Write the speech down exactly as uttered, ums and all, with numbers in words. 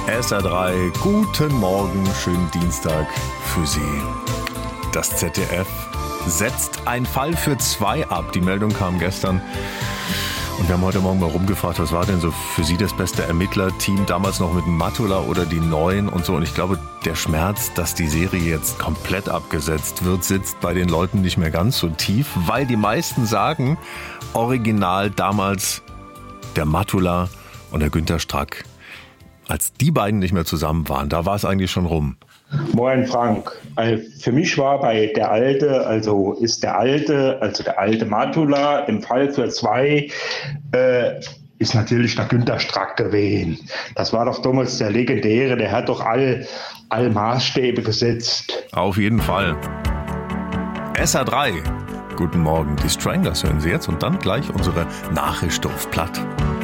S R drei, guten Morgen, schönen Dienstag für Sie. Das Z D F setzt einen Fall für zwei ab. Die Meldung kam gestern. Und wir haben heute Morgen mal rumgefragt, was war denn so für Sie das beste Ermittlerteam? Damals noch mit dem Matula oder die Neuen und so. Und ich glaube, der Schmerz, dass die Serie jetzt komplett abgesetzt wird, sitzt bei den Leuten nicht mehr ganz so tief. Weil die meisten sagen, original damals der Matula und der Günter Strack. Als die beiden nicht mehr zusammen waren, da war es eigentlich schon rum. Moin Frank. Also für mich war bei der Alte, also ist der Alte, also der alte Matula im Fall für zwei, äh, ist natürlich der Günter Strack gewesen. Das war doch damals der Legendäre, der hat doch all, all Maßstäbe gesetzt. Auf jeden Fall. S R drei. Guten Morgen, die Stranglers hören Sie jetzt und dann gleich unsere Nachricht auf Platt.